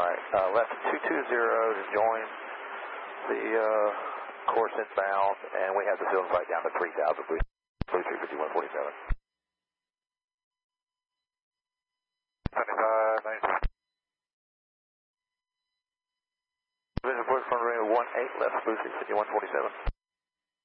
Alright, left 220 to join the course inbound, and we have the field flight down to 3,000, Blue 35147. 25, 9. Vision report from runway 18 left, Blue 35147.